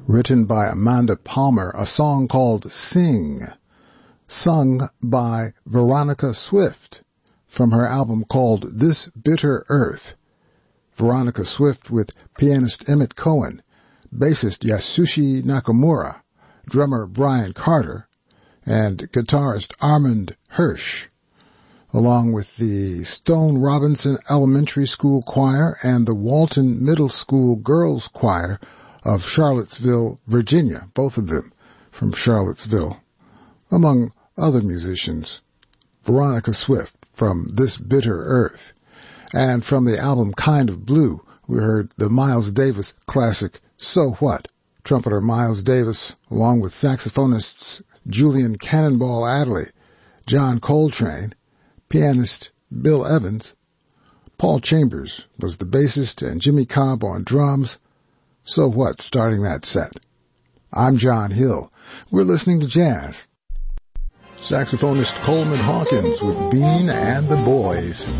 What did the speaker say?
written by Amanda Palmer, a song called Sing, sung by Veronica Swift from her album called This Bitter Earth. Veronica Swift with pianist Emmett Cohen, bassist Yasushi Nakamura, drummer Brian Carter, and guitarist Armand Hirsch, along with the Stone Robinson Elementary School Choir and the Walton Middle School Girls Choir of Charlottesville, Virginia, both of them from Charlottesville, among other musicians. Veronica Swift from This Bitter Earth. And from the album Kind of Blue, we heard the Miles Davis classic So What? Trumpeter Miles Davis, along with saxophonists Julian Cannonball Adderley, John Coltrane, pianist Bill Evans. Paul Chambers was the bassist and Jimmy Cobb on drums. So What, starting that set. I'm John Hill. We're listening to jazz. Saxophonist Coleman Hawkins with Bean and the Boys.